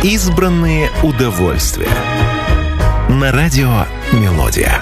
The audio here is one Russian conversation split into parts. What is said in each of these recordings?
Избранные удовольствия. На радио «Мелодия».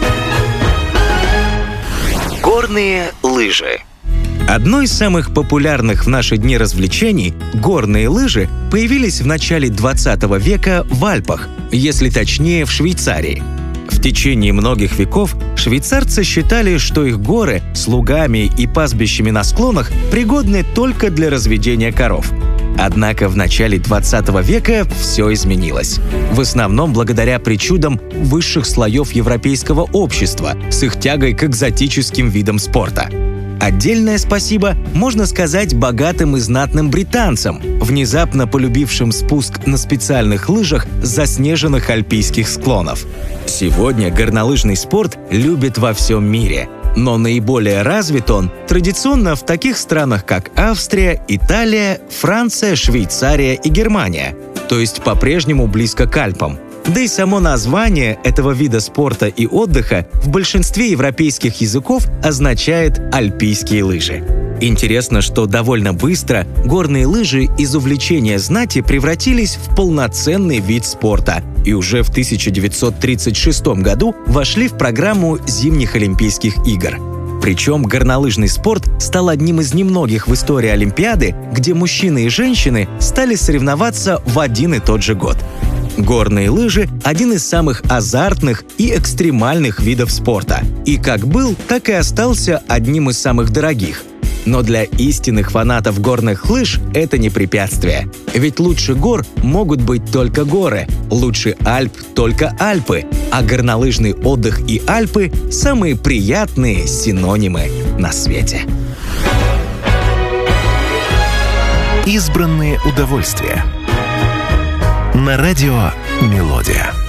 Горные лыжи. Одно из самых популярных в наши дни развлечений – горные лыжи – появились в начале 20 века в Альпах, если точнее в Швейцарии. В течение многих веков швейцарцы считали, что их горы с лугами и пастбищами на склонах пригодны только для разведения коров. Однако в начале 20 века все изменилось. В основном благодаря причудам высших слоев европейского общества с их тягой к экзотическим видам спорта. Отдельное спасибо можно сказать богатым и знатным британцам, внезапно полюбившим спуск на специальных лыжах с заснеженных альпийских склонов. Сегодня горнолыжный спорт любят во всем мире, но наиболее развит он традиционно в таких странах, как Австрия, Италия, Франция, Швейцария и Германия, то есть по-прежнему близко к Альпам. Да и само название этого вида спорта и отдыха в большинстве европейских языков означает «альпийские лыжи». Интересно, что довольно быстро горные лыжи из увлечения знати превратились в полноценный вид спорта и уже в 1936 году вошли в программу зимних Олимпийских игр. Причем горнолыжный спорт стал одним из немногих в истории Олимпиады, где мужчины и женщины стали соревноваться в один и тот же год. Горные лыжи – один из самых азартных и экстремальных видов спорта. И как был, так и остался одним из самых дорогих. Но для истинных фанатов горных лыж это не препятствие. Ведь лучше гор могут быть только горы, лучше Альп только Альпы, а горнолыжный отдых и Альпы – самые приятные синонимы на свете. Избранные удовольствия. На радио «Мелодия».